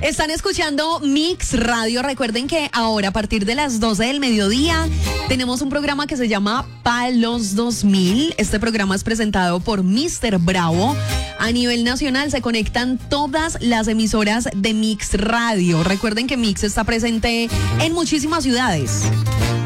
Están escuchando Mix Radio. Recuerden que ahora a partir de las 12 del mediodía tenemos un programa que se llama Palos 2000. Este programa es presentado por Mr. Bravo. A nivel nacional se conectan todas las emisoras de Mix Radio. Recuerden que Mix está presente en muchísimas ciudades.